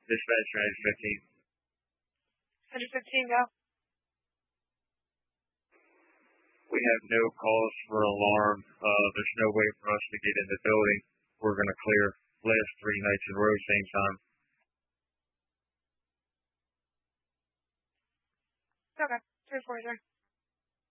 Dispatch 115, go. We have no cause for alarm. There's no way for us to get in the building. We're going to clear last 3 nights in a row, same time. Okay, 3-4, sir.